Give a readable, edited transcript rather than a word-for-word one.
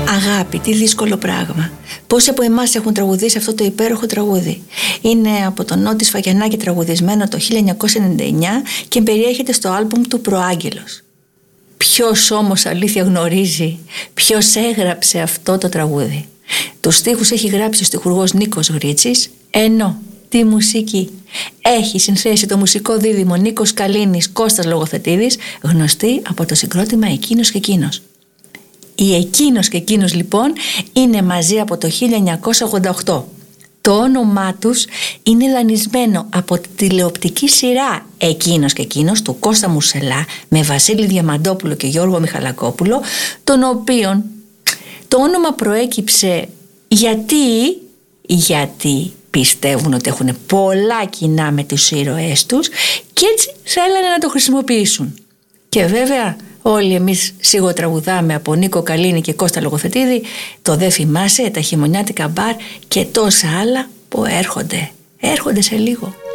Αγάπη, τι δύσκολο πράγμα. Πόσοι από εμάς έχουν τραγουδήσει αυτό το υπέροχο τραγούδι. Είναι από τον Νότι Σφακιανάκη τραγουδισμένο το 1999 και περιέχεται στο άλμπουμ του Προάγγελος. Ποιος όμως αλήθεια γνωρίζει ποιος έγραψε αυτό το τραγούδι? Τους στίχους έχει γράψει ο στιχουργός Νίκος Γρίτσης, ενώ τη μουσική έχει συνθέσει το μουσικό δίδυμο Νίκος Καλίνης Κώστας Λογοθετίδης, γνωστοί από το συγκρότημα Εκείνος και Εκείνος. Οι Εκείνος και Εκείνος λοιπόν είναι μαζί από το 1988. Το όνομά τους είναι δανεισμένο από τη τηλεοπτική σειρά Εκείνος και Εκείνος του Κώστα Μουσελά με Βασίλη Διαμαντόπουλο και Γιώργο Μιχαλακόπουλο, τον οποίον το όνομα προέκυψε γιατί πιστεύουν ότι έχουν πολλά κοινά με τους ήρωές τους και έτσι θέλανε να το χρησιμοποιήσουν. Και βέβαια όλοι εμείς σιγοτραγουδάμε από Νίκο Καλίνη και Κώστα Λογοθετίδη το «Δεν θυμάσαι», τα χειμωνιάτικα μπαρ και τόσα άλλα που έρχονται σε λίγο.